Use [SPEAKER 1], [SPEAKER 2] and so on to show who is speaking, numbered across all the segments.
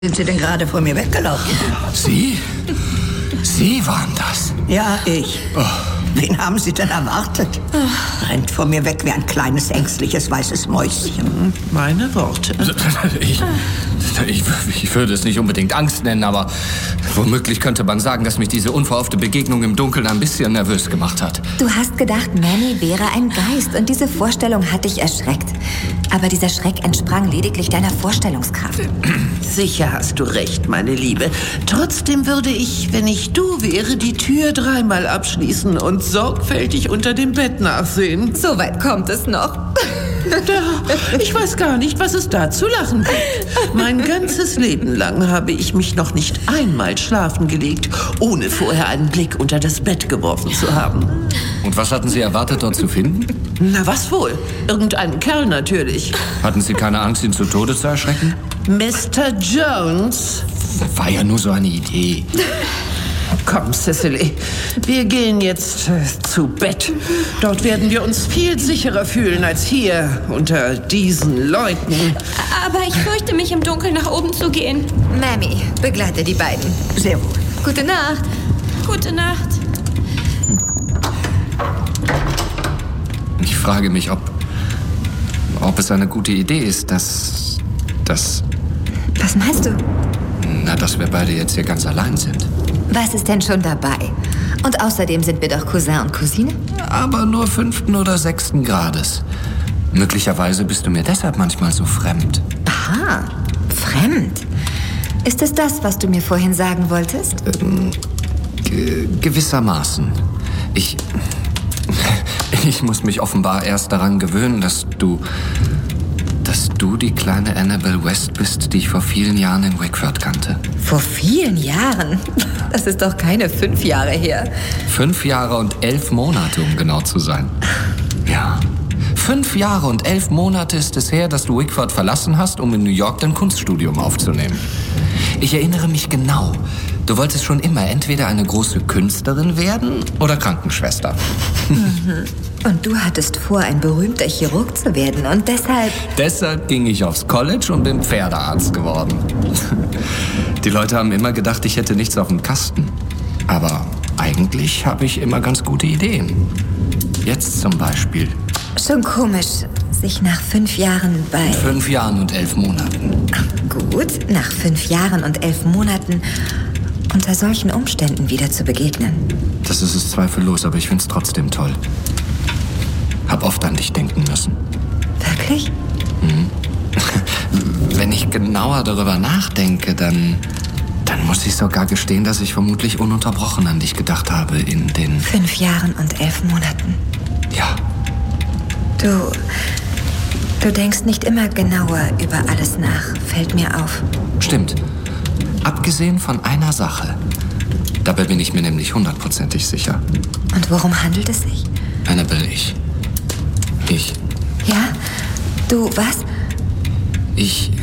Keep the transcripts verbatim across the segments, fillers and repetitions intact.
[SPEAKER 1] Sind Sie denn gerade vor mir weggelaufen?
[SPEAKER 2] Sie? Sie waren das?
[SPEAKER 1] Ja, ich.
[SPEAKER 2] Oh.
[SPEAKER 1] Wen haben Sie denn erwartet? Rennt vor mir weg wie ein kleines, ängstliches, weißes Mäuschen.
[SPEAKER 3] Meine Worte.
[SPEAKER 2] Ich, ich, ich würde es nicht unbedingt Angst nennen, aber womöglich könnte man sagen, dass mich diese unverhoffte Begegnung im Dunkeln ein bisschen nervös gemacht hat.
[SPEAKER 4] Du hast gedacht, Manny wäre ein Geist und diese Vorstellung hat dich erschreckt. Aber dieser Schreck entsprang lediglich deiner Vorstellungskraft.
[SPEAKER 3] Sicher hast du recht, meine Liebe. Trotzdem würde ich, wenn ich du wäre, die Tür dreimal abschließen und sorgfältig unter dem Bett nachsehen.
[SPEAKER 4] So weit kommt es noch.
[SPEAKER 3] Da, ich weiß gar nicht, was es da zu lachen gibt. Mein ganzes Leben lang habe ich mich noch nicht einmal schlafen gelegt, ohne vorher einen Blick unter das Bett geworfen zu haben.
[SPEAKER 2] Und was hatten Sie erwartet, dort zu finden?
[SPEAKER 3] Na, was wohl? Irgendeinen Kerl natürlich.
[SPEAKER 2] Hatten Sie keine Angst, ihn zu Tode zu erschrecken?
[SPEAKER 3] Mister Jones.
[SPEAKER 2] War ja nur so eine Idee.
[SPEAKER 3] Komm, Cicely, wir gehen jetzt äh, zu Bett. Dort werden wir uns viel sicherer fühlen als hier unter diesen Leuten.
[SPEAKER 5] Aber ich fürchte mich, im Dunkeln nach oben zu gehen.
[SPEAKER 4] Mammy, begleite die beiden.
[SPEAKER 1] Sehr wohl.
[SPEAKER 5] Gute Nacht. Gute Nacht.
[SPEAKER 2] Ich frage mich, ob, ob es eine gute Idee ist, dass, dass,
[SPEAKER 4] Was meinst du?
[SPEAKER 2] na, dass wir beide jetzt hier ganz allein sind.
[SPEAKER 4] Was ist denn schon dabei? Und außerdem sind wir doch Cousin und Cousine.
[SPEAKER 2] Aber nur fünften oder sechsten Grades. Möglicherweise bist du mir deshalb manchmal so fremd.
[SPEAKER 4] Aha, fremd. Ist es das, was du mir vorhin sagen wolltest?
[SPEAKER 2] Ähm, ge- gewissermaßen. Ich... Ich muss mich offenbar erst daran gewöhnen, dass du... dass du die kleine Annabelle West bist, die ich vor vielen Jahren in Wickford kannte.
[SPEAKER 4] Vor vielen Jahren? Das ist doch keine fünf Jahre her.
[SPEAKER 2] Fünf Jahre und elf Monate, um genau zu sein. Ja. Fünf Jahre und elf Monate ist es her, dass du Wickford verlassen hast, um in New York dein Kunststudium aufzunehmen. Ich erinnere mich genau. Du wolltest schon immer entweder eine große Künstlerin werden oder Krankenschwester.
[SPEAKER 4] Mhm. Und du hattest vor, ein berühmter Chirurg zu werden und deshalb...
[SPEAKER 2] Deshalb ging ich aufs College und bin Pferdearzt geworden. Die Leute haben immer gedacht, ich hätte nichts auf dem Kasten. Aber eigentlich habe ich immer ganz gute Ideen. Jetzt zum Beispiel.
[SPEAKER 4] Schon komisch, sich nach fünf Jahren bei...
[SPEAKER 2] Fünf Jahren und elf Monaten.
[SPEAKER 4] Gut, nach fünf Jahren und elf Monaten unter solchen Umständen wieder zu begegnen.
[SPEAKER 2] Das ist es zweifellos, aber ich find's trotzdem toll. Hab oft an dich denken müssen.
[SPEAKER 4] Wirklich?
[SPEAKER 2] Mhm. Wenn ich genauer darüber nachdenke, dann... dann muss ich sogar gestehen, dass ich vermutlich ununterbrochen an dich gedacht habe in den...
[SPEAKER 4] Fünf Jahren und elf Monaten.
[SPEAKER 2] Ja.
[SPEAKER 4] Du... Du denkst nicht immer genauer über alles nach, fällt mir auf.
[SPEAKER 2] Stimmt. Abgesehen von einer Sache. Dabei bin ich mir nämlich hundertprozentig sicher.
[SPEAKER 4] Und worum handelt es sich?
[SPEAKER 2] Annabelle, ich... Ich...
[SPEAKER 4] Ja? Du, was?
[SPEAKER 2] Ich...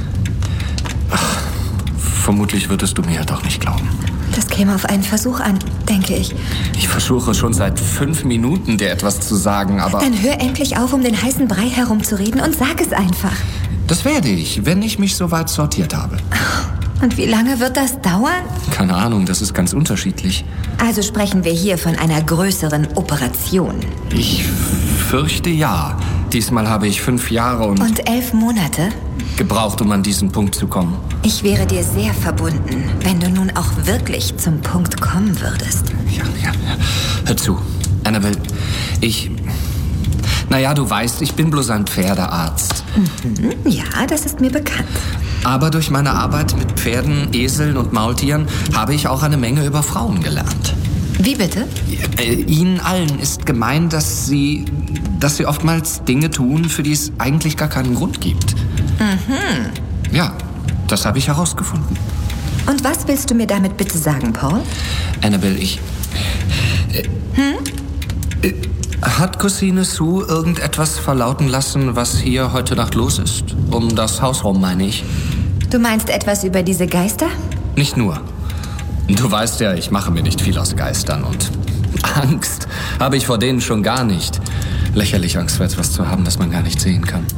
[SPEAKER 2] Ach, vermutlich würdest du mir ja doch nicht glauben.
[SPEAKER 4] Das käme auf einen Versuch an, denke ich.
[SPEAKER 2] Ich versuche schon seit fünf Minuten, dir etwas zu sagen, aber...
[SPEAKER 4] Dann hör endlich auf, um den heißen Brei herumzureden und sag es einfach.
[SPEAKER 2] Das werde ich, wenn ich mich soweit sortiert habe.
[SPEAKER 4] Und wie lange wird das dauern?
[SPEAKER 2] Keine Ahnung, das ist ganz unterschiedlich.
[SPEAKER 4] Also sprechen wir hier von einer größeren Operation.
[SPEAKER 2] Ich fürchte ja. Diesmal habe ich fünf Jahre und...
[SPEAKER 4] Und elf Monate?
[SPEAKER 2] Gebraucht, um an diesen Punkt zu kommen.
[SPEAKER 4] Ich wäre dir sehr verbunden, wenn du nun auch wirklich zum Punkt kommen würdest.
[SPEAKER 2] Ja, ja, ja. Hör zu, Annabelle, ich... Naja, du weißt, ich bin bloß ein Pferdearzt.
[SPEAKER 4] Mhm, ja, das ist mir bekannt.
[SPEAKER 2] Aber durch meine Arbeit mit Pferden, Eseln und Maultieren habe ich auch eine Menge über Frauen gelernt.
[SPEAKER 4] Wie bitte?
[SPEAKER 2] Äh, Ihnen allen ist gemein, dass sie, dass sie oftmals Dinge tun, für die es eigentlich gar keinen Grund gibt.
[SPEAKER 4] Mhm.
[SPEAKER 2] Ja, das habe ich herausgefunden.
[SPEAKER 4] Und was willst du mir damit bitte sagen, Paul?
[SPEAKER 2] Annabelle, ich... Äh,
[SPEAKER 4] hm?
[SPEAKER 2] äh, hat Cousine Sue irgendetwas verlauten lassen, was hier heute Nacht los ist? Um das Haus rum, meine ich.
[SPEAKER 4] Du meinst etwas über diese Geister?
[SPEAKER 2] Nicht nur. Du weißt ja, ich mache mir nicht viel aus Geistern und Angst habe ich vor denen schon gar nicht. Lächerlich Angst vor etwas zu haben, das man gar nicht sehen kann.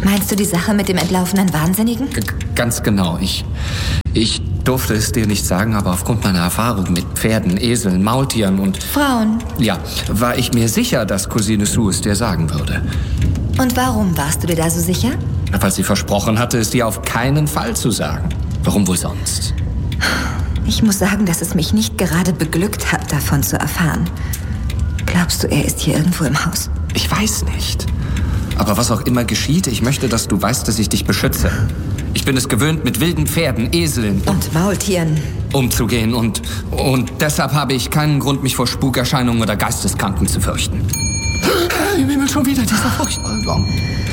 [SPEAKER 4] Meinst du die Sache mit dem entlaufenen Wahnsinnigen?
[SPEAKER 2] G- ganz genau. Ich, ich durfte es dir nicht sagen, aber aufgrund meiner Erfahrung mit Pferden, Eseln, Maultieren und...
[SPEAKER 4] Frauen.
[SPEAKER 2] Ja, war ich mir sicher, dass Cousine Sue es dir sagen würde.
[SPEAKER 4] Und warum warst du dir da so sicher?
[SPEAKER 2] Weil sie versprochen hatte, es dir auf keinen Fall zu sagen. Warum wohl sonst?
[SPEAKER 4] Ich muss sagen, dass es mich nicht gerade beglückt hat, davon zu erfahren. Glaubst du, er ist hier irgendwo im Haus?
[SPEAKER 2] Ich weiß nicht. Aber was auch immer geschieht, ich möchte, dass du weißt, dass ich dich beschütze. Ich bin es gewöhnt, mit wilden Pferden, Eseln
[SPEAKER 4] und Maultieren
[SPEAKER 2] umzugehen. Und, und deshalb habe ich keinen Grund, mich vor Spukerscheinungen oder Geisteskranken zu fürchten. Ich will schon wieder dieser furchtbare Gong.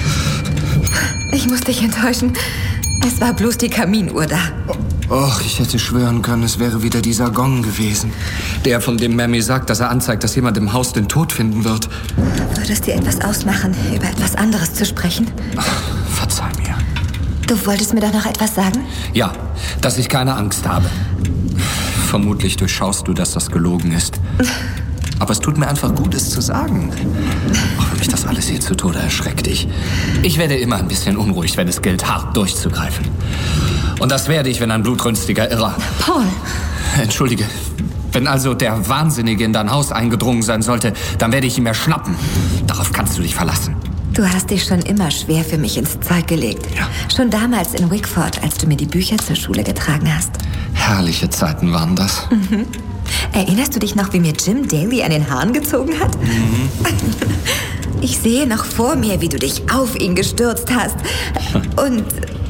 [SPEAKER 4] Ich muss dich enttäuschen. Es war bloß die Kaminuhr da.
[SPEAKER 2] Och, ich hätte schwören können, es wäre wieder dieser Gong gewesen. Der, von dem Mammy sagt, dass er anzeigt, dass jemand im Haus den Tod finden wird.
[SPEAKER 4] Würde es dir etwas ausmachen, über etwas anderes zu sprechen?
[SPEAKER 2] Ach, verzeih mir.
[SPEAKER 4] Du wolltest mir doch noch etwas sagen?
[SPEAKER 2] Ja, dass ich keine Angst habe. Vermutlich durchschaust du, dass das gelogen ist. Aber es tut mir einfach gut, es zu sagen. Auch wenn mich das alles hier zu Tode erschreckt. Ich, ich werde immer ein bisschen unruhig, wenn es gilt, hart durchzugreifen. Und das werde ich, wenn ein blutrünstiger Irrer...
[SPEAKER 4] Paul!
[SPEAKER 2] Entschuldige. Wenn also der Wahnsinnige in dein Haus eingedrungen sein sollte, dann werde ich ihn mir schnappen. Darauf kannst du dich verlassen.
[SPEAKER 4] Du hast dich schon immer schwer für mich ins Zeug gelegt.
[SPEAKER 2] Ja.
[SPEAKER 4] Schon damals in Wickford, als du mir die Bücher zur Schule getragen hast.
[SPEAKER 2] Herrliche Zeiten waren das.
[SPEAKER 4] Mhm. Erinnerst du dich noch, wie mir Jim Daly an den Haaren gezogen hat?
[SPEAKER 2] Mhm.
[SPEAKER 4] Ich sehe noch vor mir, wie du dich auf ihn gestürzt hast. Und...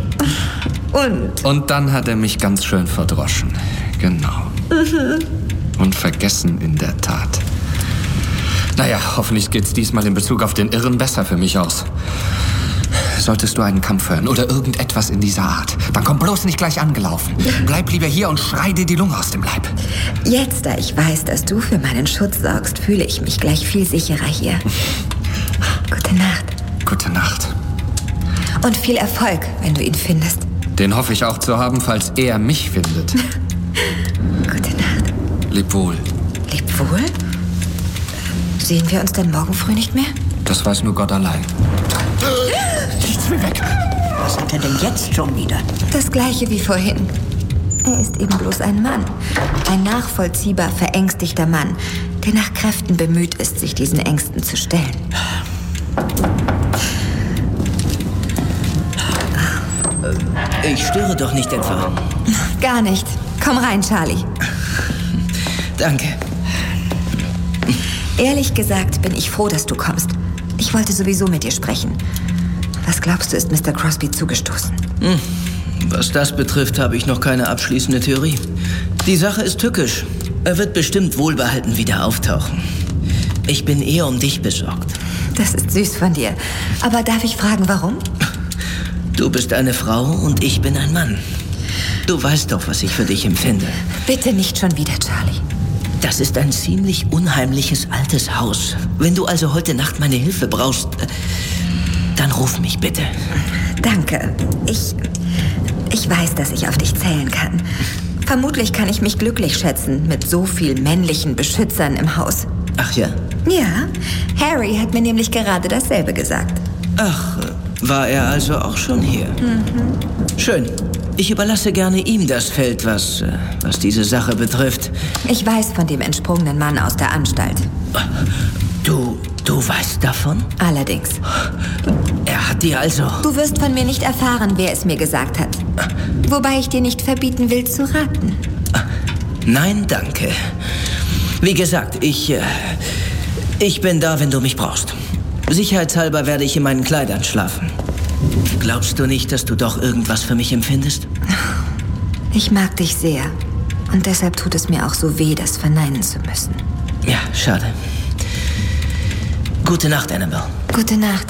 [SPEAKER 4] Und...
[SPEAKER 2] Und dann hat er mich ganz schön verdroschen. Genau.
[SPEAKER 4] Mhm.
[SPEAKER 2] Und vergessen in der Tat. Naja, hoffentlich geht's diesmal in Bezug auf den Irren besser für mich aus. Solltest du einen Kampf hören oder irgendetwas in dieser Art, dann komm bloß nicht gleich angelaufen. Bleib lieber hier und schrei dir die Lunge aus dem Leib.
[SPEAKER 4] Jetzt, da ich weiß, dass du für meinen Schutz sorgst, fühle ich mich gleich viel sicherer hier. Gute Nacht.
[SPEAKER 2] Gute Nacht.
[SPEAKER 4] Und viel Erfolg, wenn du ihn findest.
[SPEAKER 2] Den hoffe ich auch zu haben, falls er mich findet.
[SPEAKER 4] Gute Nacht.
[SPEAKER 2] Leb wohl.
[SPEAKER 4] Leb wohl? Sehen wir uns denn morgen früh nicht mehr?
[SPEAKER 2] Das weiß nur Gott allein. Nichts mehr weg.
[SPEAKER 1] Was hat er denn jetzt schon wieder?
[SPEAKER 4] Das Gleiche wie vorhin. Er ist eben bloß ein Mann. Ein nachvollziehbar verängstigter Mann, der nach Kräften bemüht ist, sich diesen Ängsten zu stellen.
[SPEAKER 6] Ich störe doch nicht etwa.
[SPEAKER 4] Gar nicht. Komm rein, Charlie.
[SPEAKER 6] Danke.
[SPEAKER 4] Ehrlich gesagt bin ich froh, dass du kommst. Ich wollte sowieso mit dir sprechen. Was glaubst du, ist Mister Crosby zugestoßen?
[SPEAKER 6] Hm. Was das betrifft, habe ich noch keine abschließende Theorie. Die Sache ist tückisch. Er wird bestimmt wohlbehalten wieder auftauchen. Ich bin eher um dich besorgt.
[SPEAKER 4] Das ist süß von dir. Aber darf ich fragen, warum?
[SPEAKER 6] Du bist eine Frau und ich bin ein Mann. Du weißt doch, was ich für dich empfinde.
[SPEAKER 4] Bitte nicht schon wieder, Charlie.
[SPEAKER 6] Das ist ein ziemlich unheimliches altes Haus. Wenn du also heute Nacht meine Hilfe brauchst, dann ruf mich bitte.
[SPEAKER 4] Danke. Ich... Ich weiß, dass ich auf dich zählen kann. Vermutlich kann ich mich glücklich schätzen mit so viel männlichen Beschützern im Haus.
[SPEAKER 6] Ach ja?
[SPEAKER 4] Ja, Harry hat mir nämlich gerade dasselbe gesagt.
[SPEAKER 6] Ach, war er also auch schon hier?
[SPEAKER 4] Mhm.
[SPEAKER 6] Schön. Ich überlasse gerne ihm das Feld, was, was diese Sache betrifft.
[SPEAKER 4] Ich weiß von dem entsprungenen Mann aus der Anstalt.
[SPEAKER 6] Du, du weißt davon?
[SPEAKER 4] Allerdings.
[SPEAKER 6] Er hat dir also...
[SPEAKER 4] Du wirst von mir nicht erfahren, wer es mir gesagt hat. Wobei ich dir nicht verbieten will, zu raten.
[SPEAKER 6] Nein, danke. Wie gesagt, ich... Äh, ich bin da, wenn du mich brauchst. Sicherheitshalber werde ich in meinen Kleidern schlafen. Glaubst du nicht, dass du doch irgendwas für mich empfindest?
[SPEAKER 4] Ich mag dich sehr. Und deshalb tut es mir auch so weh, das verneinen zu müssen.
[SPEAKER 6] Ja, schade. Gute Nacht, Annabelle.
[SPEAKER 4] Gute Nacht.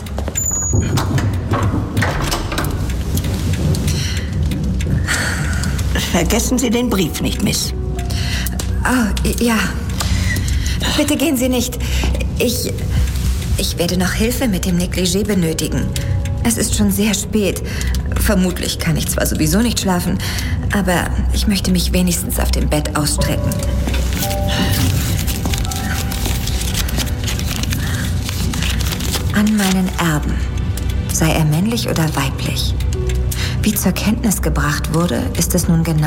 [SPEAKER 1] Vergessen Sie den Brief nicht, Miss.
[SPEAKER 4] Oh, ja. Bitte gehen Sie nicht. Ich... Ich werde noch Hilfe mit dem Negligé benötigen. Es ist schon sehr spät. Vermutlich kann ich zwar sowieso nicht schlafen, aber ich möchte mich wenigstens auf dem Bett ausstrecken. An meinen Erben. Sei er männlich oder weiblich? Wie zur Kenntnis gebracht wurde, ist es nun genau